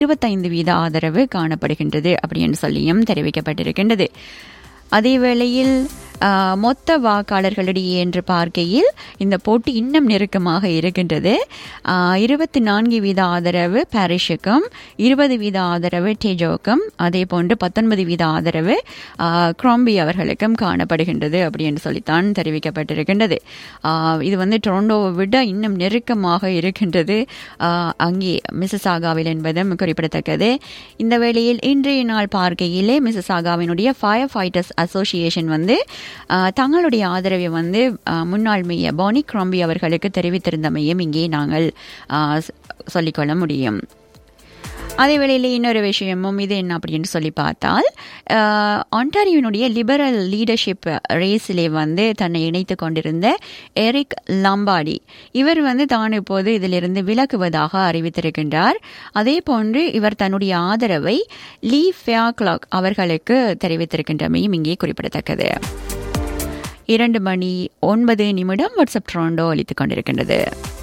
25% ஆதரவு காணப்படுகின்றது அப்படின்னு சொல்லியும் தெரிவிக்கப்பட்டிருக்கின்றது. அதே வேளையில் மொத்த வாக்காளர்களிடையே என்று பார்க்கையில் இந்த போட்டி இன்னும் நெருக்கமாக இருக்கின்றது. 24% ஆதரவு பாரிஷுக்கும், 20% ஆதரவு டேஜோவுக்கும், அதே போன்று 19% ஆதரவு க்ராம்பி அவர்களுக்கும் காணப்படுகின்றது அப்படின்னு சொல்லித்தான் தெரிவிக்கப்பட்டிருக்கின்றது. இது டொரண்டோவை விட இன்னும் நெருக்கமாக இருக்கின்றது அங்கே மிசிசாகாவில் என்பதும் குறிப்பிடத்தக்கது. இந்த வேளையில் இன்றைய நாள் பார்க்கையிலே மிசிசாகாவினுடைய ஃபயர் ஃபைட்டர்ஸ் அசோசியேஷன் தங்களுடைய ஆதரவை முன்னாள் மேயர் பானி க்ராம்பி அவர்களுக்கு தெரிவித்திருந்தமையும் இங்கே நாங்கள் சொல்லிக்கொள்ள முடியும். அதே வேளையில் இன்னொரு விஷயமும் இது என்ன அப்படின்னு சொல்லி பார்த்தால், ஆன்டாரியோனுடைய லிபரல் லீடர்ஷிப் ரேஸிலே தன்னை இணைத்து கொண்டிருந்த எரிக் லம்பாடி இவர் தான் இப்போது இதிலிருந்து விலகுவதாக அறிவித்திருக்கின்றார். அதே போன்று இவர் தன்னுடைய ஆதரவை லீ ஃபேக்லாக் அவர்களுக்கு தெரிவித்திருக்கின்றமையும் இங்கே குறிப்பிடத்தக்கது. 2:09 வாட்ஸ்அப் டொரண்டோ அளித்துக் கொண்டிருக்கின்றது.